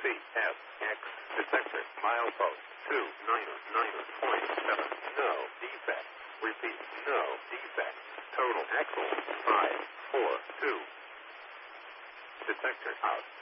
CFX detector. Milepost 299.7. No defect. Repeat. No defect. Total axle 542. Detector out.